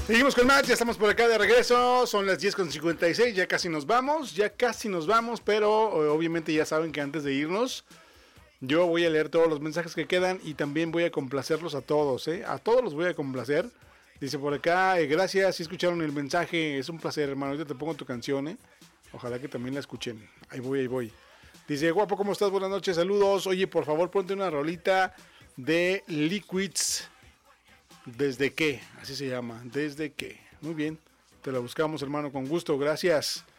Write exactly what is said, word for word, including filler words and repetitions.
Seguimos con más, ya estamos por acá de regreso, son las diez con cincuenta y seis, ya casi nos vamos, ya casi nos vamos, pero eh, obviamente ya saben que antes de irnos, yo voy a leer todos los mensajes que quedan y también voy a complacerlos a todos, ¿eh? A todos los voy a complacer. Dice por acá, eh, gracias, si escucharon el mensaje, es un placer, hermano, ahorita te pongo tu canción, ¿eh? Ojalá que también la escuchen, ahí voy, ahí voy. Dice, guapo, ¿cómo estás? Buenas noches, saludos, oye, por favor, ponte una rolita de Liquids. ¿Desde qué? Así se llama. ¿Desde qué? Muy bien. Te la buscamos, hermano, con gusto. Gracias.